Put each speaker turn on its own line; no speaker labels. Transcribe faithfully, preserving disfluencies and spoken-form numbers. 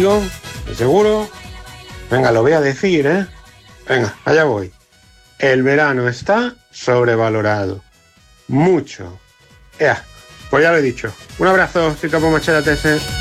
digo? ¿De seguro? Venga, lo voy a decir, ¿eh? Venga, allá voy. El verano está sobrevalorado. Mucho. Ea, pues ya lo he dicho. Un abrazo, soy Capo Machete T S.